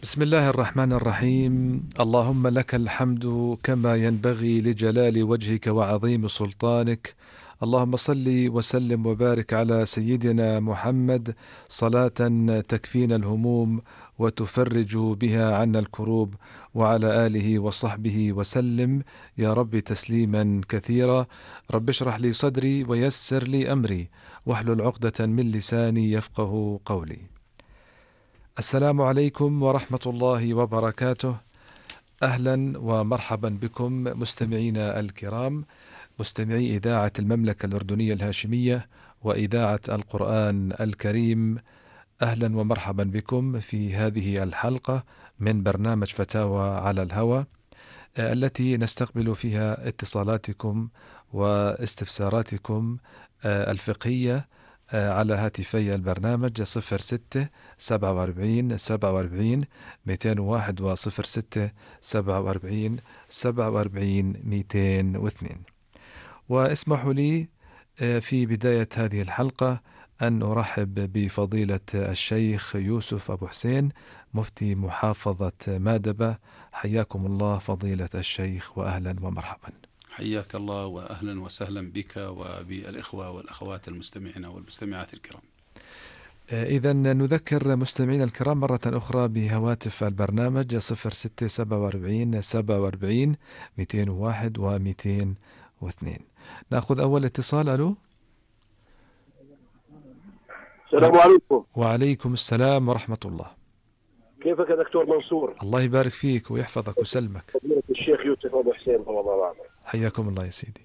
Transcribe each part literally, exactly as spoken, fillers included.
بسم الله الرحمن الرحيم. اللهم لك الحمد كما ينبغي لجلال وجهك وعظيم سلطانك. اللهم صل وسلم وبارك على سيدنا محمد صلاة تكفينا الهموم وتفرج بها عنا الكروب، وعلى آله وصحبه وسلم يا رب تسليما كثيرا. رب اشرح لي صدري ويسر لي أمري واحلل عقدة من لساني يفقه قولي. السلام عليكم ورحمة الله وبركاته. أهلا ومرحبا بكم مستمعينا الكرام، مستمعي إذاعة المملكة الأردنية الهاشمية وإذاعة القرآن الكريم. أهلا ومرحبا بكم في هذه الحلقة من برنامج فتاوى على الهوى، التي نستقبل فيها اتصالاتكم واستفساراتكم الفقهية على هاتفي البرنامج صفر ستة سبعة وأربعين سبعة وأربعين مئتين وواحد وصفر ستة سبعة وأربعين سبعة وأربعين مئتين واثنين. واسمحوا لي في بداية هذه الحلقة أن أرحب بفضيلة الشيخ يوسف أبو حسين مفتي محافظة مادبة. حياكم الله فضيلة الشيخ وأهلا ومرحبا. حياك الله وأهلا وسهلا بك وبالإخوة والأخوات المستمعين والمستمعات الكرام. إذا نذكر مستمعينا الكرام مرة أخرى بهواتف البرنامج صفر ستة سبعة وأربعين سبعة وأربعين مئتين وواحد ومئتين واثنين. نأخذ أول اتصال. ألو. السلام عليكم. وعليكم السلام ورحمة الله. كيفك يا دكتور منصور؟ الله يبارك فيك ويحفظك ويسلمك. الشيخ يوسف أبو حسين رضي الله عنه. حياكم الله يا سيدي.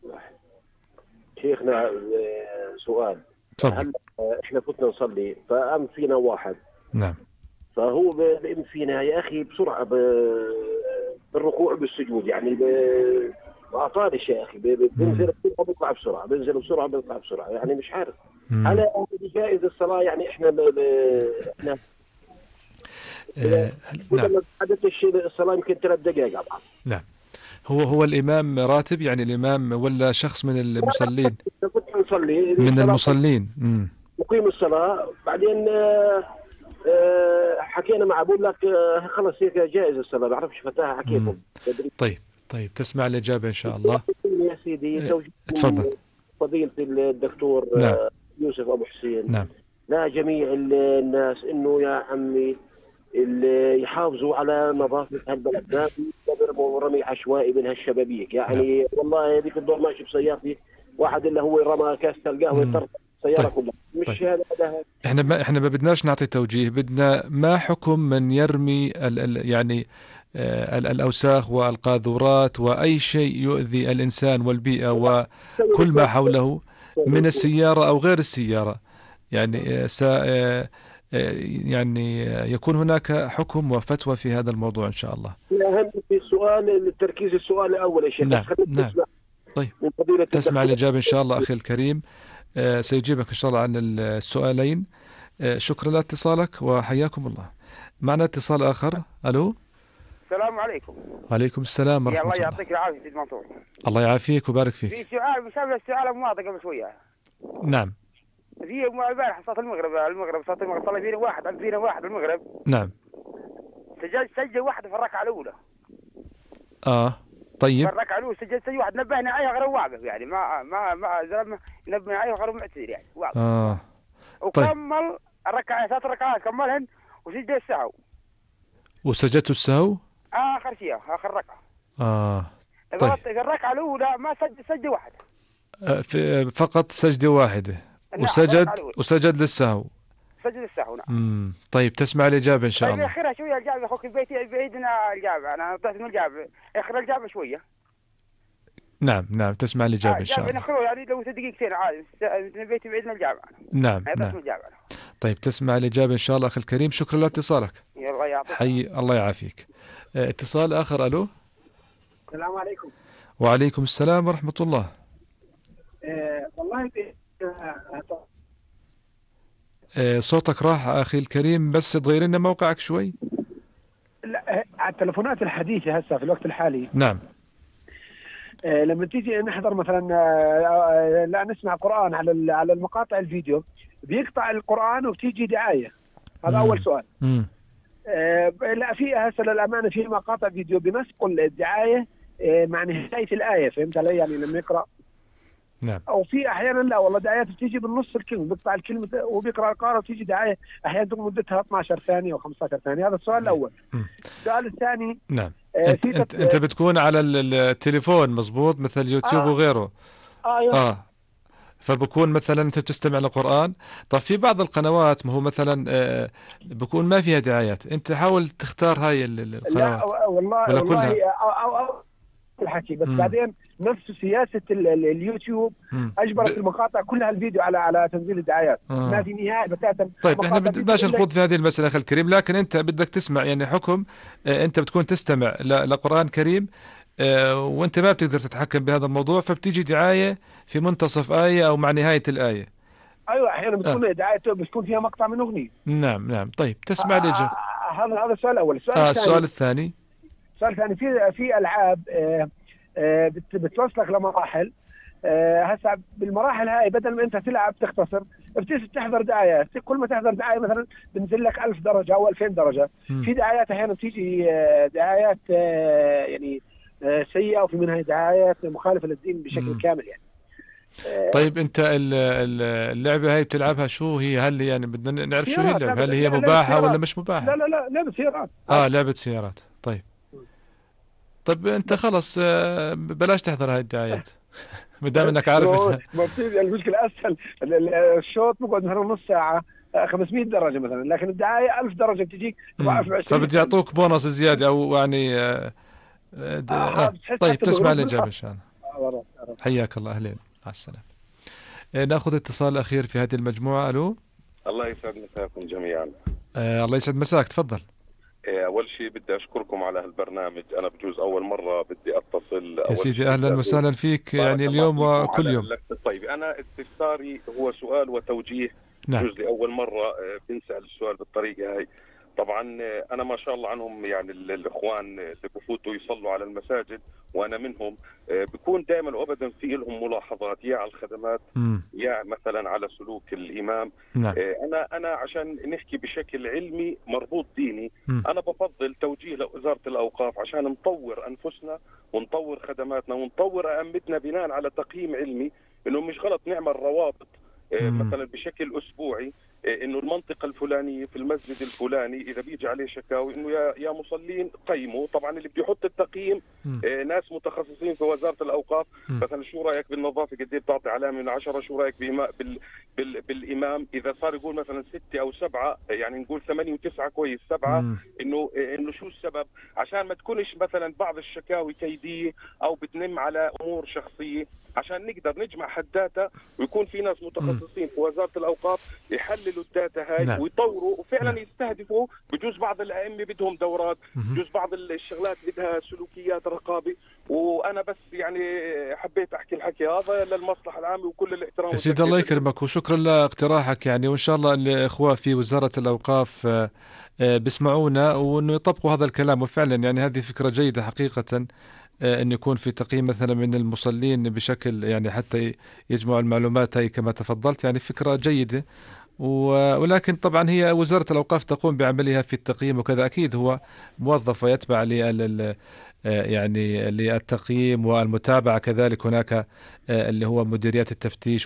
شيخنا سؤال. تفضل. احنا فتنا نصلي فقام فينا واحد. نعم. فهو بقم فينا يا أخي بسرعة بالركوع بالسجود، يعني بأعطانيش يا أخي، بنزل بسرعة بيطلع بسرعة، بنزل بسرعة بيطلع بسرعة، يعني مش عارف. هل جائز الصلاة؟ يعني احنا ب... ب... احنا آه نعم. حدث الشيء الصلاة يمكن ثلاث دقائق أبعد. نعم. هو هو الإمام راتب، يعني الإمام ولا شخص من المصلين؟ كنت نصلي من المصلين. امم نقيم الصلاة، بعدين آه آه حكينا مع بقول لك آه خلص هيك جائز الصلاة، بعرفش فتاها حكيكم. طيب طيب تسمع الإجابة إن شاء الله. يا سيدي تفضل. فضيلة الدكتور نعم. يوسف أبو حسين. نعم. لا جميع الناس إنه يا عمي اللي يحافظوا على نظافة هالبلد، ما في رمي عشوائي من هالشبابيك، يعني نعم. والله هذيك الدور ماشي بسيارتي واحد اللي هو رمى كاسة القهوة يطرد السيارة طيب. كلها. مش طيب. هذا هذا احنا ما احنا ما بدناش نعطي توجيه، بدنا ما حكم من يرمي ال ال يعني ال الأوساخ والقاذورات وأي شيء يؤذي الإنسان والبيئة وكل ما حوله من السيارة أو غير السيارة، يعني سا يعني يكون هناك حكم وفتوى في هذا الموضوع إن شاء الله. أهم في السؤال التركيز السؤال الأول يا شيخ. نعم. نعم. طيب تسمع الإجابة إن شاء الله أخي الكريم. آه سيجيبك إن شاء الله عن السؤالين. آه شكرا لاتصالك وحياكم الله. معنا اتصال آخر. ألو. السلام عليكم. وعليكم السلام ورحمة الله. الله يعطيك العافية سيد منصور. الله يعافيك وبارك فيك. في سؤال مشابه السؤال المواضع قبل شوية. نعم. في البارح صلاة المغرب المغرب صلاة المغرب صلى فينا واحد فينا واحد المغرب. نعم. سجل سجل واحد في الركعة الأولى. آه طيب. في الركعة الأولى سجل سجل واحد نبهنا عليه غير واقف، يعني ما ما ما زلمة نبهنا عليه غير معتذر يعني واقف. آه وكمل طيب. الركعة ثلاث ركعات كملهن وسجل السهو. وسجدت السهو؟ آخر شيء آخر ركعة. آه طيب. في الركعة الأولى ما سجد سجدة واحدة. آه فقط سجدة واحدة. وسجد وسجد للسهو. سجد السهو. نعم. امم طيب تسمع الإجابة إن شاء طيب الله. اخرها شوية الجابة أخوك البيتي بعيدنا الجابة، أنا طلعت من الجابة اخر الجابة شوية. نعم نعم تسمع الإجابة آه إن شاء الله. نخلو يعني لو دقيقتين عادي من بيتي بعيدنا الجامعة. نعم نعم. طيب تسمع الإجابة إن شاء الله أخي الكريم. شكرا لاتصالك. الله يعطيك. حي الله يعافيك. اه اتصال آخر. ألو. السلام عليكم. وعليكم السلام ورحمة الله. اه والله اه صوتك راح أخي الكريم، بس تغير لنا موقعك شوي. لا على التلفونات الحديثة هسه في الوقت الحالي. نعم. لما تيجي نحضر مثلا لا نسمع قرآن على على المقاطع الفيديو بيقطع القرآن وبتيجي دعاية. هذا مم. أول سؤال. مم. آه لا، في هسه للامانه في مقاطع فيديو بنسقوا الدعايه آه مع نهايه الايه، فهمت علي؟ يعني لما يقرا. نعم. او في احيانا لا والله دعايات بتيجي بالنص الكلمه، بيقطع الكلمه وبيقرا القارئ وتيجي دعايه احيانا تكون مدتها اثناشر ثانيه او خمسة عشر ثانيه. هذا السؤال الاول. السؤال الثاني، نعم. آه انت في انت انت بتكون على التليفون مزبوط مثل يوتيوب آه وغيره. اه, آه اه فبكون مثلا انت بتستمع لقرآن. طب في بعض القنوات ما هو مثلا آه بكون ما فيها دعايات، انت حاول تختار هاي لا القنوات والله ولا والله كلها؟ أو أو أو الحكي بس. مم. بعدين نفس سياسه ال- ال- اليوتيوب مم. اجبرت ب... المقاطع كلها الفيديو على على تنزيل الدعايات. ما آه. في نهائي بتاتا طيب احنا مقاطع فيديو بدناش بقول لك. نخوض في هذه المسألة أخي الكريم، لكن أنت بدك تسمع يعني حكم. آه، أنت بتكون تستمع ل- لقرآن كريم، آه، وأنت ما بتقدر تتحكم بهذا الموضوع، فبتيجي دعاية في منتصف آية أو مع نهاية الآية. ايوه احيانا آه. بتكون دعايه بتكون فيها مقطع من اغنيه. نعم نعم. طيب آه، تسمع الإجابة. آه، هذا هذا السؤال الاول. السؤال آه السؤال الثاني، الثاني. السؤال الثاني في في العاب آه، آه، بت- بتوصلك لمراحل. آه، هسه بالمراحل هاي بدل ما انت تلعب تختصر بتصير تحضر دعايات. كل ما تحضر دعايه مثلا بنزل لك ألف درجه او ألفين درجه. مم. في دعايات احيانا بتيجي آه، دعايات آه، يعني آه، سيئه، وفي منها دعايات مخالفه للدين بشكل مم. كامل يعني. آه، طيب أنت ال- ال- اللعبة هاي بتلعبها شو هي؟ هل يعني بدنا نعرف شو هي سيارات، اللعبة؟ لعبه هل هي لعبه مباحة ولا سيارات. مش لا مباحة؟ لا لا لعبه سيارات آه عادي. لعبة سيارات. طيب. طيب أنت خلص آه، بلاش تحضر هاي الدعايات ما دام انك ما عارف هو إنها- ما بتصير المشكله اسهل. ال- ال- الشوط بقعد مثلا نص ساعه آه، خمسمئة درجه مثلا، لكن الدعايه ألف درجه بتجيك تضاعف مم. ب عشرين فبدي ثانيه. يعطوك بونص زيادة او يعني آه آه د- اه آه. بتحس طيب حتى تسمع بغروب الإجابة بالخط. ان شاء الله. آه والله. آه. حياك الله، اهلين، مع السلامة. آه ناخذ اتصال اخير في هذه المجموعة. الو. الله يسعد مساكم جميعا. آه الله يسعد مساك، تفضل. إيه، أول شيء بدي أشكركم على هالبرنامج. أنا بجوز أول مرة بدي أتصل. يا أول سيدي شيء بدي اهلا أقول وسهلا فيك، بارك يعني الله اليوم فيكم وكل على يوم. اللفة الطيبة. أنا استفساري هو سؤال وتوجيه. نعم. بجوز لأول مرة آه، بنسأل السؤال بالطريقة هاي. طبعا آه، أنا ما شاء الله عنهم، يعني ال- الإخوان اللي بفوتوا يصلوا على المساجد وأنا منهم، آه، بكون دائما وأبدا في لهم ملاحظات يا على الخدمات مم. يا مثلا على سلوك الإمام. نعم. آه، أنا أنا عشان نحكي بشكل علمي مربوط ديني، مم. أنا بفضل توجيه لوزارة الأوقاف عشان نطور أنفسنا ونطور خدماتنا ونطور أئمتنا بناء على تقييم علمي، إنه مش غلط نعمل روابط آه، مم. مثلا بشكل أسبوعي، آه، إنه المنطقة الفلانية في المسجد الفلاني إذا بيجي عليه شكاوي إنه يا يا مصلين قيموا. طبعا اللي بده يحط التقييم مم. آه، ناس متخصصين في وزارة الأوقاف. مم. مثلا شو رأيك بالنظافة، قد ايه بتعطي علامة من عشرة؟ شو رأيك بإما- بال بال بالإمام إذا صار يقول مثلا ستة أو سبعة، يعني نقول ثمانية وتسعة كويس، سبعة مم. إنه إنه شو السبب، عشان ما تكونش مثلا بعض الشكاوي كيدية أو بتنم على أمور شخصية، عشان نقدر نجمع حداتا ويكون في ناس متخصصين في وزارة الأوقاف يحللوا الداتا هاي نعم. ويطوروا وفعلا نعم. يستهدفوا. بجوز بعض الأئمة بدهم دورات، مهم. بجوز بعض الشغلات بدها سلوكيات رقابة. وأنا بس يعني حبيت أحكي الحكي هذا للمصلحة العامة وكل الاحترام يا سيدي الله والتقدير. يكرمك وشكرا لاقتراحك، يعني وإن شاء الله الإخوة في وزارة الأوقاف آه، آه، بيسمعونا وإنه يطبقوا هذا الكلام. وفعلا يعني هذه فكرة جيدة حقيقة، آه، أن يكون في تقييم مثلا من المصلين بشكل يعني حتى ي- يجمعوا المعلومات هاي كما تفضلت، يعني فكرة جيدة. و- ولكن طبعا هي وزارة الأوقاف تقوم بعملها في التقييم وكذا، أكيد هو موظف ويتبع لل ال- آه، يعني للتقييم والمتابعة، كذلك هناك آه، اللي هو مديريات التفتيش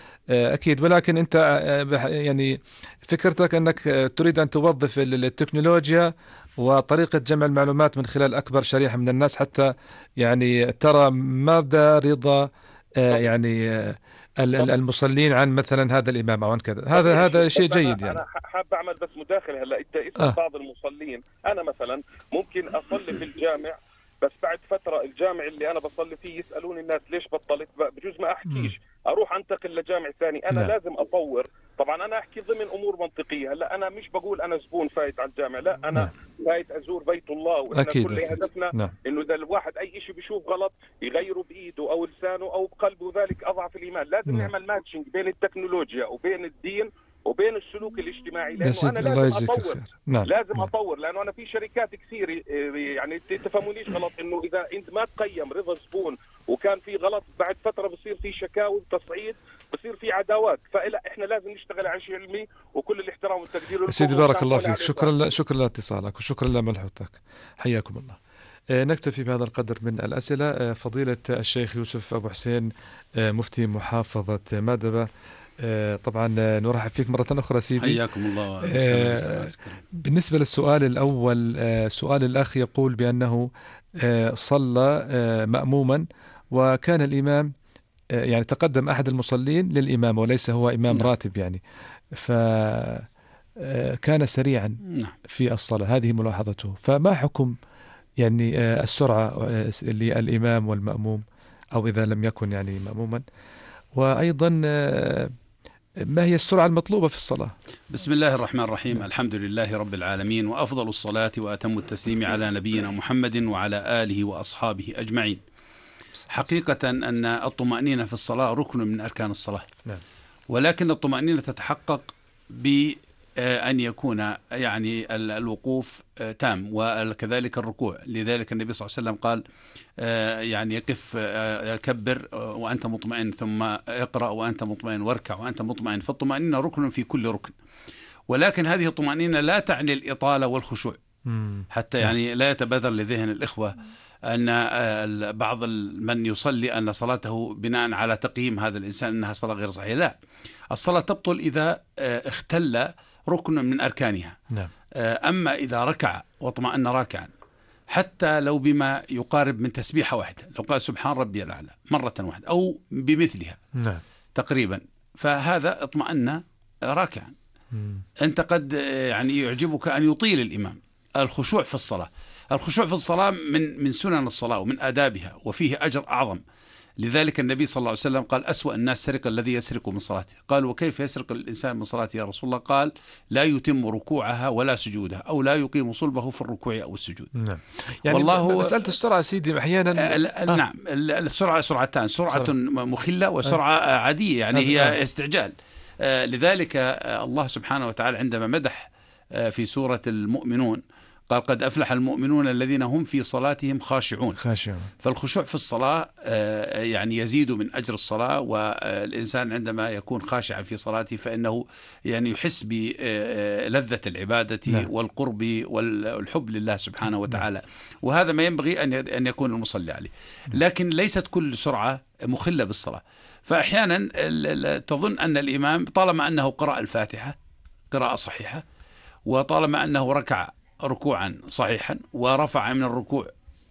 وأكيد. ولكن أنت آه، بح- يعني فكرتك أنك آه، تريد أن توظف ال- التكنولوجيا وطريقة جمع المعلومات من خلال أكبر شريحة من الناس، حتى يعني ترى مدى رضا آه، طبعا يعني آه، ال- ال- طبعا المصلين عن مثلا هذا الإمام أو عن كذا. هذا طبيعي هذا شيء. شيء بس انا جيد يعني. انا حاب اعمل بس مداخله. هلا انت اسال آه بعض المصلين. انا مثلا ممكن اصلي في الجامع، بس بعد فتره الجامع اللي انا بصلي فيه يسالوني الناس ليش بطلت، بجوز ما مم. احكيش، اروح انتقل لجامع ثاني. انا نعم. لازم اطور. طبعا انا احكي ضمن امور منطقيه. هلا انا مش بقول انا زبون فايت على الجامع، لا، انا نعم. فايت ازور بيت الله. واحنا أكيد كل أكيد. هدفنا نعم. انه اذا الواحد اي شيء بيشوف غلط يغيره بايده او لسانه او بقلبه، ذلك اضعف الايمان. لازم نعم. نعمل ماتشنج بين التكنولوجيا وبين الدين وبين السلوك الاجتماعي، يا لانه سيدي انا الله لازم يجزيك اطور. الخير. نعم. لازم نعم. اطور، لانه انا في شركات كثير يعني تفهمونيش غلط، انه اذا انت ما تقيم رضا الزبون وكان في غلط بعد فتره بصير في شكاوي تصعيد، بصير في عداوات. فلا احنا لازم نشتغل على شيء علمي وكل الاحترام والتقدير. يا سيدي بارك الله فيك، شكرا شكرا لاتصالك وشكرا لملحوظتك، حياكم الله. نكتفي بهذا القدر من الأسئلة. فضيلة الشيخ يوسف أبو حسين مفتي محافظة مادبة، طبعا نرحب فيك مرة أخرى سيدي، حياكم الله. بالنسبة للسؤال الأول، سؤال الأخ يقول بأنه صلى مأموما وكان الإمام يعني تقدم أحد المصلين للإمام وليس هو إمام نعم. راتب يعني، فكان سريعا في الصلاة، هذه ملاحظته. فما حكم يعني السرعة للإمام والمأموم أو إذا لم يكن يعني مأموما؟ وأيضا ما هي السرعة المطلوبة في الصلاة؟ بسم الله الرحمن الرحيم. الحمد لله رب العالمين، وأفضل الصلاة وأتم التسليم على نبينا محمد وعلى آله وأصحابه أجمعين. حقيقة أن الطمأنينة في الصلاة ركن من أركان الصلاة، ولكن الطمأنينة تتحقق بأن يكون يعني الوقوف تام وكذلك الركوع. لذلك النبي صلى الله عليه وسلم قال يعني يقف كبر وأنت مطمئن، ثم اقرأ وأنت مطمئن، واركع وأنت مطمئن. فالطمأنينة ركن في كل ركن، ولكن هذه الطمأنينة لا تعني الإطالة والخشوع، حتى يعني لا يتبادر لذهن الإخوة أن بعض من يصلي أن صلاته بناء على تقييم هذا الإنسان أنها صلاة غير صحيحة. لا، الصلاة تبطل إذا اختل ركن من أركانها. أما إذا ركع واطمأن راكعا حتى لو بما يقارب من تسبيحة واحدة، لو قال سبحان ربي الأعلى مرة واحدة أو بمثلها تقريبا، فهذا اطمأن راكعا. أنت قد يعني يعجبك أن يطيل الإمام. الخشوع في الصلاة، الخشوع في الصلاة من من سنن الصلاة ومن آدابها، وفيه أجر أعظم. لذلك النبي صلى الله عليه وسلم قال أسوأ الناس سرق الذي يسرق من صلاته. قال وكيف يسرق الإنسان من صلاته يا رسول الله؟ قال لا يتم ركوعها ولا سجودها، أو لا يقيم صلبه في الركوع أو السجود. نعم. يعني والله مسألة السرعة سيدي أحيانا آه نعم السرعة سرعتان، سرعة سرعة. مخلة وسرعة آه. عادية يعني آه. هي استعجال. آه لذلك آه الله سبحانه وتعالى عندما مدح آه في سورة المؤمنون قال قد أفلح المؤمنون الذين هم في صلاتهم خاشعون. خاشعون. فالخشوع في الصلاة يعني يزيد من أجر الصلاة، والإنسان عندما يكون خاشعا في صلاته فإنه يعني يحس بلذة العبادة نعم. والقرب والحب لله سبحانه وتعالى نعم. وهذا ما ينبغي أن يكون المصلي عليه. لكن ليست كل سرعة مخلة بالصلاة، فأحيانا تظن أن الإمام طالما أنه قرأ الفاتحة قراءة صحيحة، وطالما أنه ركع ركوعا صحيحا ورفع من الركوع